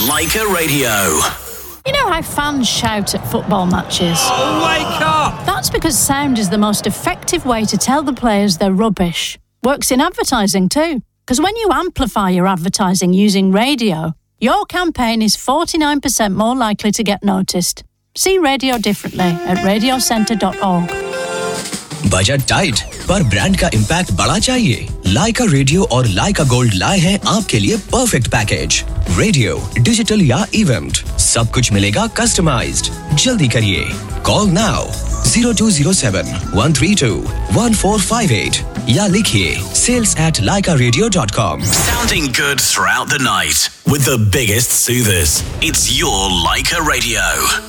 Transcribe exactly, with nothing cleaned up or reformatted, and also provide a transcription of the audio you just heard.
Leica Radio. You know how fans shout at football matches? Oh, wake up! That's because sound is the most effective way to tell the players they're rubbish. Works in advertising too. Because when you amplify your advertising using radio, your campaign is forty-nine percent more likely to get noticed. See radio differently at radio centre dot org. Budget tight पर brand का impact बड़ा चाहिए? लाइका radio और लाइका gold लाए हैं आपके लिए perfect package. Radio, digital या इवेंट, सब कुछ मिलेगा कस्टमाइज्ड। जल्दी करिए, call now zero two zero seven one three two one four five eight या लिखिए sales at laika radio dot com. Sounding good throughout the night with the biggest soothers. It's your Leica Radio.